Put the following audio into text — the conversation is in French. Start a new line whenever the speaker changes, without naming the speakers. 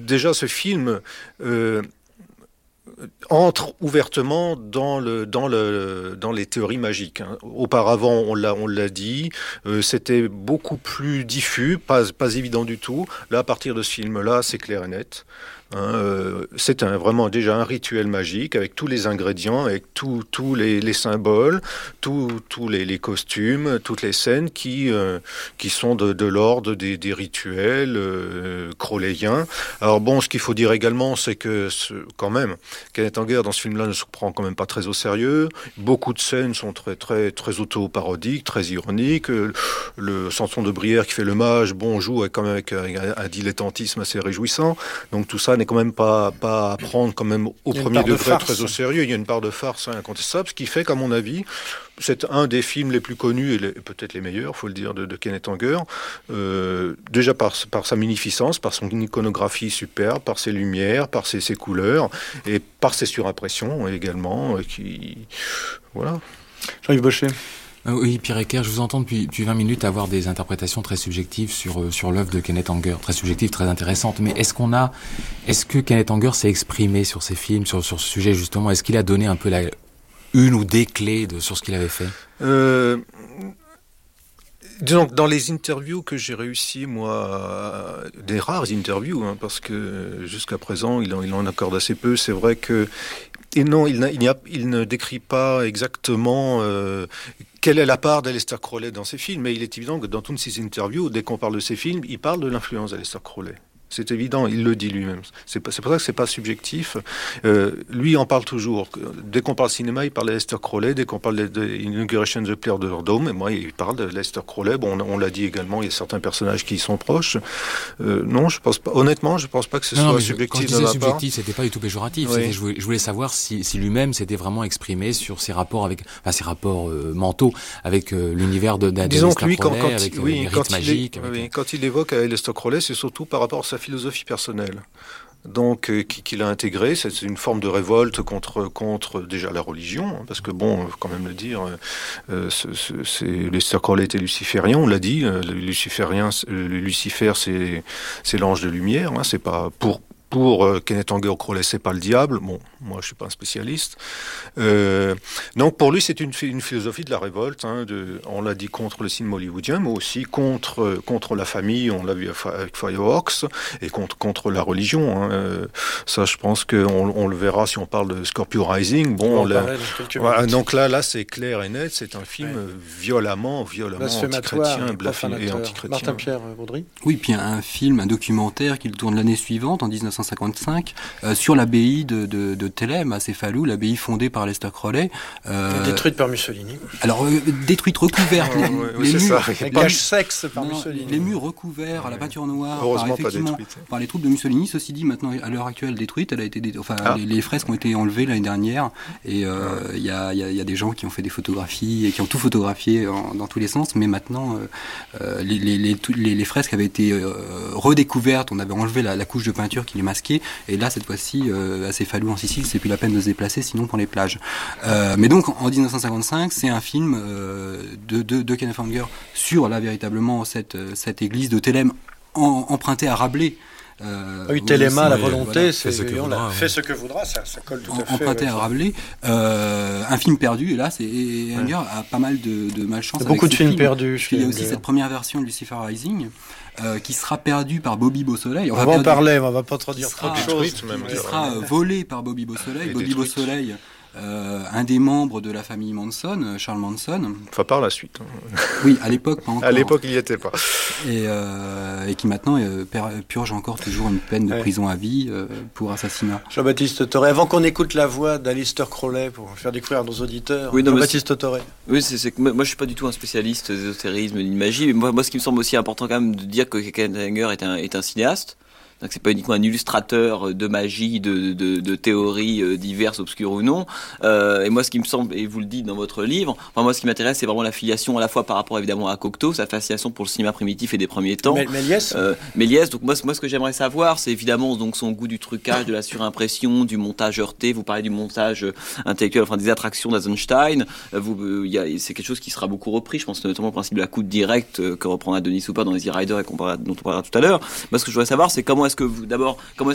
déjà ce film entre ouvertement dans les théories magiques. Auparavant, on l'a dit, c'était beaucoup plus diffus, pas évident du tout. Là, à partir de ce film-là, c'est clair et net. C'est vraiment déjà un rituel magique avec tous les ingrédients, avec tous les symboles, tous les costumes, toutes les scènes qui sont de l'ordre des rituels crowleyens. Alors bon, ce qu'il faut dire également, c'est que quand même, Kenneth Anger dans ce film-là ne se prend quand même pas très au sérieux. Beaucoup de scènes sont très très très auto-parodiques, très ironiques. Le Samson de Brière qui fait le mage, joue quand même avec un dilettantisme assez réjouissant. Donc tout ça n'est quand même pas à prendre quand même au premier degré très au sérieux. Il y a une part de farce incontestable, ce qui fait qu'à mon avis, c'est un des films les plus connus et peut-être les meilleurs, faut le dire, de Kenneth Anger. Déjà par sa magnificence, par son iconographie superbe, par ses lumières, par ses couleurs et par ses surimpressions également. Voilà.
Jean-Yves Bochet.
Oui, Pierre Ecker, je vous entends depuis 20 minutes avoir des interprétations très subjectives sur l'œuvre de Kenneth Anger, très subjectives, très intéressantes. Mais est-ce que Kenneth Anger s'est exprimé sur ses films, sur ce sujet justement? Est-ce qu'il a donné un peu une ou des clés sur ce qu'il avait fait?
Disons que dans les interviews que j'ai réussi, moi, des rares interviews, parce que jusqu'à présent, il en accorde assez peu, c'est vrai que et non, il ne décrit pas exactement quelle est la part d'Aleister Crowley dans ses films, mais il est évident que dans toutes ses interviews, dès qu'on parle de ses films, il parle de l'influence d'Aleister Crowley. C'est évident, il le dit lui-même. C'est pour ça que c'est pas subjectif. Lui en parle toujours. Dès qu'on parle cinéma, il parle d'Aleister Crowley. Dès qu'on parle de Inauguration of the Player Dome, et moi, il parle d'Aleister Crowley. Bon, on l'a dit également, il y a certains personnages qui y sont proches. Non, je pense pas. Honnêtement, je pense pas que ce soit subjectif.
Quand je disais subjectif, c'était pas du tout péjoratif. Oui. Je voulais savoir si lui-même s'était vraiment exprimé sur ses rapports ses rapports mentaux avec l'univers d'Aleister Crowley, avec les rites magiques.
Quand il évoque Aleister Crowley, c'est surtout par rapport à sa philosophie personnelle. Donc, qu'il a intégré, c'est une forme de révolte contre déjà la religion, parce que bon, faut quand même le dire, Aleister Crowley était luciférien, on l'a dit, Lucifer, c'est l'ange de lumière, c'est pas pour Kenneth Anger, Crowley, c'est pas le diable. Bon, moi, je suis pas un spécialiste. Donc, pour lui, c'est une philosophie de la révolte. On l'a dit contre le cinéma hollywoodien, mais aussi contre la famille. On l'a vu avec Firehawks et contre la religion. Ça, je pense qu'on le verra si on parle de Scorpio Rising. Bon, donc là, c'est clair et net. C'est un film violemment antichrétien, et antichrétien.
Martin-Pierre Baudry.
Oui, puis un documentaire qu'il tourne l'année suivante, en 1955, sur l'abbaye de Thélème à Céphalou, l'abbaye fondée par Aleister Crowley.
Détruite par Mussolini.
Alors, détruite, recouverte.
Les murs,
les murs recouverts à la peinture noire par les troupes de Mussolini. Ceci dit, maintenant, à l'heure actuelle, détruite. Elle a été les fresques ont été enlevées l'année dernière. Et il y a des gens qui ont fait des photographies et qui ont tout photographié dans tous les sens. Mais maintenant, les fresques avaient été redécouvertes. On avait enlevé la couche de peinture qui les masquait. Et là, cette fois-ci, à Céphalou en Sicile, c'est plus la peine de se déplacer, sinon pour les plages. Mais donc, en 1955, c'est un film de Kenneth Anger sur véritablement cette église de Thélème empruntée à Rabelais.
Téléma, la volonté,
fait ce
que voudra, ça colle tout à fait.
Emprunté à Rabelais, un film perdu, et là, Anger a pas mal de malchance.
Beaucoup de films perdus.
Il y a aussi cette première version de Lucifer Rising, qui sera perdu par Bobby Beausoleil.
On va en parler, on va pas trop dire trop de choses.
Qui sera volé par Bobby Beausoleil. Bobby Beausoleil, un des membres de la famille Manson, Charles Manson.
Enfin, par la suite.
Oui, à l'époque, pas encore.
À l'époque, il n'y était pas.
Et qui maintenant purge encore toujours une peine de prison à vie pour assassinat.
Jean-Baptiste Toré, avant qu'on écoute la voix d'Aleister Crowley pour faire découvrir à nos auditeurs, Jean-Baptiste Toré.
Oui, c'est que moi je suis pas du tout un spécialiste d'ésotérisme ni de magie, mais moi ce qui me semble aussi important quand même de dire que Kenneth Anger est un cinéaste. Donc c'est pas uniquement un illustrateur de magie, de théories diverses, obscures ou non. Et moi, ce qui me semble, et vous le dites dans votre livre, moi, ce qui m'intéresse, c'est vraiment la filiation à la fois par rapport évidemment à Cocteau, sa fascination pour le cinéma primitif et des premiers temps. Méliès. Donc moi, ce que j'aimerais savoir, c'est évidemment donc son goût du trucage, de la surimpression, du montage heurté. Vous parlez du montage intellectuel, enfin des attractions d'Eisenstein. C'est quelque chose qui sera beaucoup repris. Je pense notamment au principe de la coute directe que reprendra Denis Soupa dans Easy Rider et dont on parlera tout à l'heure. Moi, ce que je voudrais savoir, c'est comment est-ce